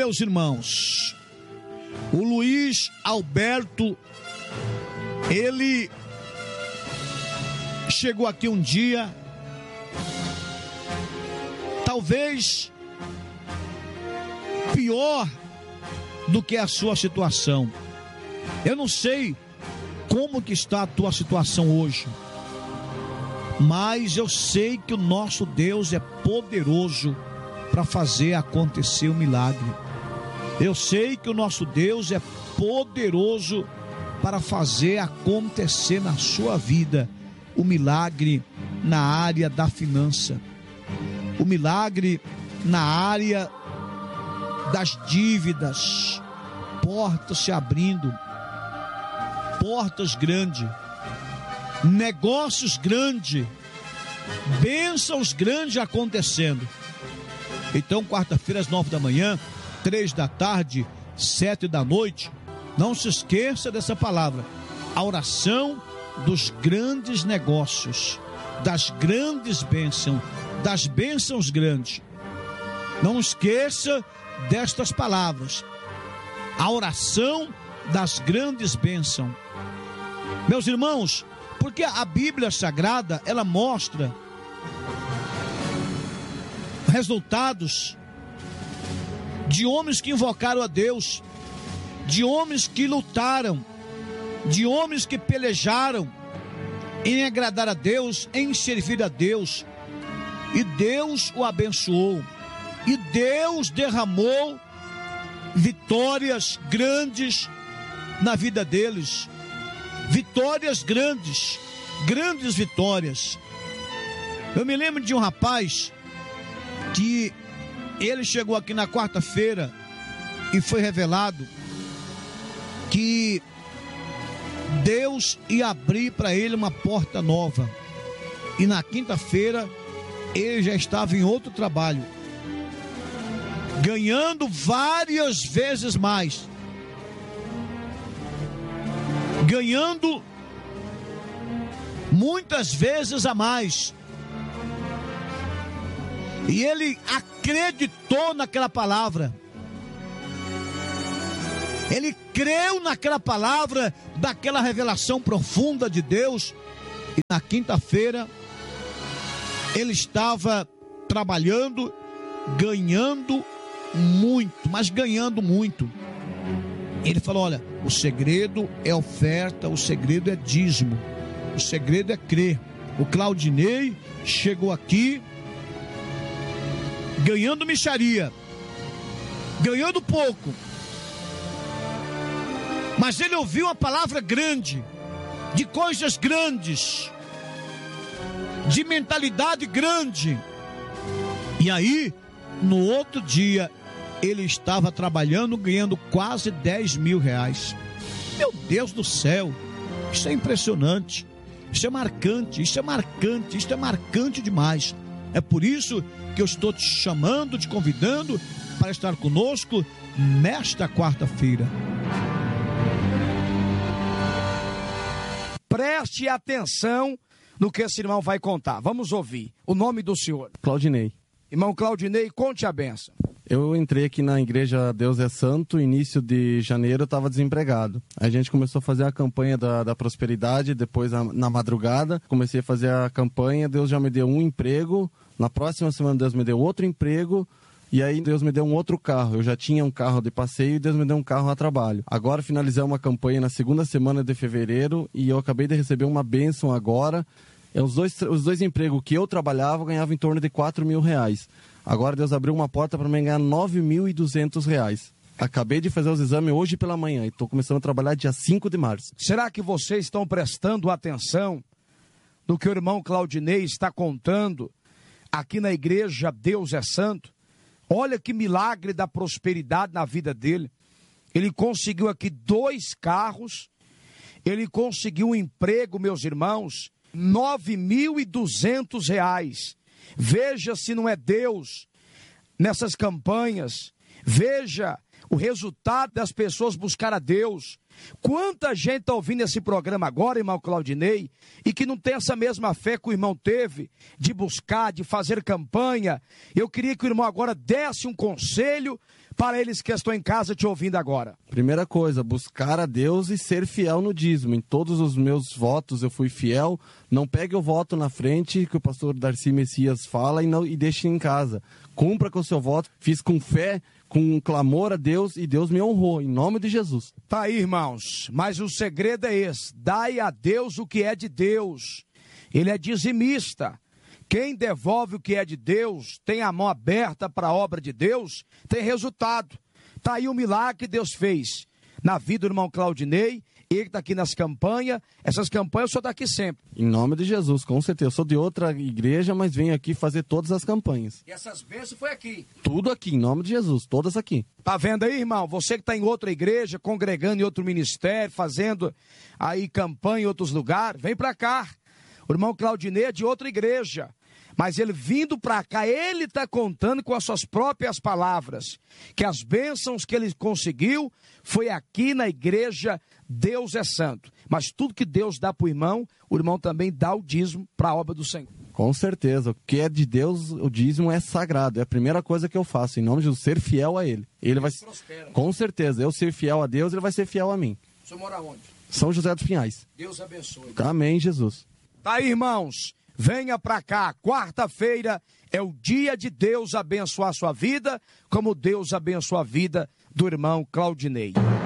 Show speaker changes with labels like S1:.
S1: Meus irmãos, o Luiz Alberto, ele chegou aqui um dia, talvez pior do que a sua situação. Eu não sei como que está a tua situação hoje, mas eu sei que o nosso Deus é poderoso para fazer acontecer o milagre. Eu sei que o nosso Deus é poderoso para fazer acontecer na sua vida o milagre na área da finança, o milagre na área das dívidas, portas se abrindo, portas grandes, negócios grandes, bênçãos grandes acontecendo. Então, quarta-feira às 9 da manhã, 3 da tarde, 7 da noite, não se esqueça dessa palavra, a oração dos grandes negócios, das grandes bênçãos, das bênçãos grandes. Não esqueça destas palavras, a oração das grandes bênçãos. Meus irmãos, porque a Bíblia Sagrada, ela mostra resultados de homens que invocaram a Deus, de homens que lutaram, de homens que pelejaram em agradar a Deus, em servir a Deus, e Deus o abençoou, e Deus derramou vitórias grandes na vida deles, vitórias grandes, grandes vitórias. Eu me lembro de um rapaz que ele chegou aqui na quarta-feira e foi revelado que Deus ia abrir para ele uma porta nova, e na quinta-feira ele já estava em outro trabalho, ganhando várias vezes mais, ganhando muitas vezes a mais. E ele acreditou naquela palavra, ele creu naquela palavra, daquela revelação profunda de Deus. E na quinta-feira ele estava trabalhando, ganhando muito, mas ganhando muito. Ele falou: olha, o segredo é oferta, o segredo é dízimo, o segredo é crer. O Claudinei chegou aqui ganhando mixaria, ganhando pouco, mas ele ouviu uma palavra grande, de coisas grandes, de mentalidade grande. E aí, no outro dia, ele estava trabalhando, ganhando quase 10 mil reais. Meu Deus do céu, isso é impressionante, isso é marcante, isso é marcante, isso é marcante demais. É por isso que eu estou te chamando, te convidando para estar conosco nesta quarta-feira.
S2: Preste atenção no que esse irmão vai contar. Vamos ouvir. O nome do senhor?
S3: Claudinei.
S2: Irmão Claudinei, conte a benção.
S3: Eu entrei aqui na igreja Deus é Santo, início de janeiro eu estava desempregado. A gente começou a fazer a campanha da prosperidade, depois na madrugada, comecei a fazer a campanha, Deus já me deu um emprego, na próxima semana Deus me deu outro emprego, e aí Deus me deu um outro carro. Eu já tinha um carro de passeio e Deus me deu um carro a trabalho. Agora finalizamos uma campanha na segunda semana de fevereiro e eu acabei de receber uma bênção agora. Os dois empregos que eu trabalhava ganhava em torno de 4 mil reais. Agora Deus abriu uma porta para mim ganhar 9.200 reais. Acabei de fazer os exames hoje pela manhã e estou começando a trabalhar dia 5 de março.
S2: Será que vocês estão prestando atenção no que o irmão Claudinei está contando aqui na igreja Deus é Santo? Olha que milagre da prosperidade na vida dele. Ele conseguiu aqui 2 carros, ele conseguiu um emprego, meus irmãos, 9.200 reais. Veja se não é Deus nessas campanhas. Veja o resultado das pessoas buscar a Deus. Quanta gente está ouvindo esse programa agora, irmão Claudinei, e que não tem essa mesma fé que o irmão teve, de buscar, de fazer campanha. Eu queria que o irmão agora desse um conselho para eles que estão em casa te ouvindo agora.
S3: Primeira coisa, buscar a Deus e ser fiel no dízimo. Em todos os meus votos eu fui fiel. Não pegue o voto na frente que o pastor Darcy Messias fala e deixe em casa. Cumpra com o seu voto. Fiz com fé, com um clamor a Deus e Deus me honrou, em nome de Jesus.
S2: Tá aí, irmãos, mas o segredo é esse: dai a Deus o que é de Deus. Ele é dizimista. Quem devolve o que é de Deus, tem a mão aberta para a obra de Deus, tem resultado. Tá aí o milagre que Deus fez na vida do irmão Claudinei. Ele está aqui nas campanhas. Essas campanhas o senhor está aqui sempre.
S3: Em nome de Jesus, com certeza. Eu sou de outra igreja, mas venho aqui fazer todas as campanhas.
S2: E essas bênçãos foi aqui?
S3: Tudo aqui, em nome de Jesus, todas aqui.
S2: Tá vendo aí, irmão? Você que está em outra igreja, congregando em outro ministério, fazendo aí campanha em outros lugares, vem para cá. O irmão Claudinei é de outra igreja, mas ele vindo para cá, ele está contando com as suas próprias palavras, que as bênçãos que ele conseguiu foi aqui na igreja Deus é Santo. Mas tudo que Deus dá para o irmão também dá o dízimo para a obra do Senhor.
S3: Com certeza, o que é de Deus, o dízimo é sagrado, é a primeira coisa que eu faço, em nome de Jesus, ser fiel a Ele. Ele vai, com certeza, eu ser fiel a Deus, Ele vai ser fiel a mim.
S2: O senhor mora onde?
S3: São José dos Pinhais.
S2: Deus abençoe.
S3: Amém, Jesus.
S2: Tá aí, irmãos, venha para cá, quarta-feira é o dia de Deus abençoar a sua vida, como Deus abençoa a vida do irmão Claudinei.